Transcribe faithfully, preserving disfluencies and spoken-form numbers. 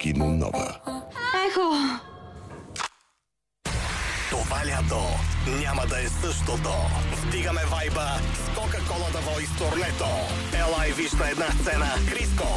Кино Нова. Ехо! Това лято няма да е същото. Вдигаме вайба с Кока-Кола да Voice турнето. Ела и виж на една сцена Криско,